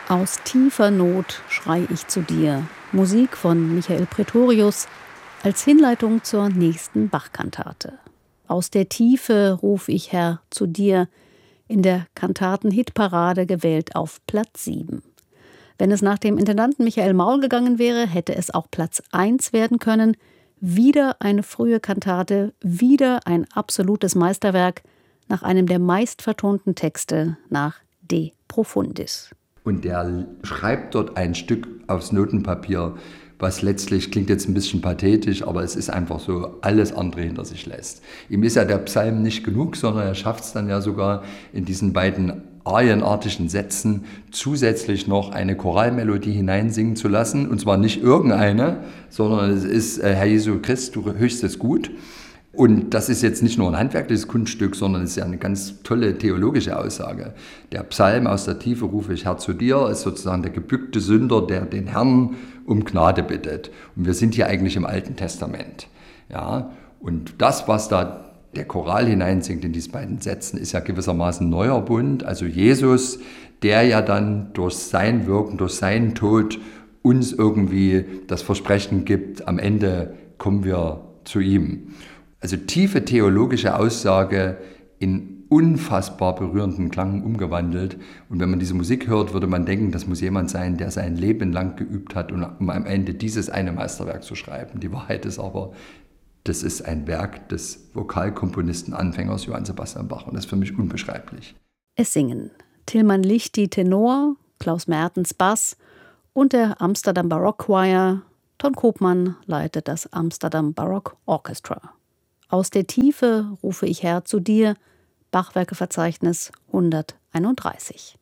Aus tiefer Not schrei ich zu dir. Musik von Michael Praetorius als Hinleitung zur nächsten Bach-Kantate. Aus der Tiefe ruf ich, Herr, zu dir, in der Kantaten-Hitparade gewählt auf Platz 7. Wenn es nach dem Intendanten Michael Maul gegangen wäre, hätte es auch Platz 1 werden können. Wieder eine frühe Kantate, wieder ein absolutes Meisterwerk nach einem der meistvertonten Texte, nach De Profundis. Und der schreibt dort ein Stück aufs Notenpapier, was letztlich, klingt jetzt ein bisschen pathetisch, aber es ist einfach so, alles andere hinter sich lässt. Ihm ist ja der Psalm nicht genug, sondern er schafft es dann ja sogar in diesen beiden arienartigen Sätzen zusätzlich noch eine Choralmelodie hineinsingen zu lassen. Und zwar nicht irgendeine, sondern es ist Herr Jesu Christ, du höchstes Gut. Und das ist jetzt nicht nur ein handwerkliches Kunststück, sondern es ist ja eine ganz tolle theologische Aussage. Der Psalm aus der Tiefe rufe ich Herr zu dir, ist sozusagen der gebückte Sünder, der den Herrn um Gnade bittet. Und wir sind hier eigentlich im Alten Testament. Ja? Und das, was da der Choral hineinsingt in diese beiden Sätzen, ist ja gewissermaßen neuer Bund. Also Jesus, der ja dann durch sein Wirken, durch seinen Tod uns irgendwie das Versprechen gibt, am Ende kommen wir zu ihm. Also tiefe theologische Aussage in unfassbar berührenden Klang umgewandelt. Und wenn man diese Musik hört, würde man denken, das muss jemand sein, der sein Leben lang geübt hat, um am Ende dieses eine Meisterwerk zu schreiben. Die Wahrheit ist aber, das ist ein Werk des Vokalkomponisten, Anfängers Johann Sebastian Bach. Und das ist für mich unbeschreiblich. Es singen Tilman Lichti Tenor, Klaus Mertens Bass und der Amsterdam Baroque Choir. Ton Koopman leitet das Amsterdam Baroque Orchestra. Aus der Tiefe rufe ich, Herr, zu dir. Bachwerkeverzeichnis 131.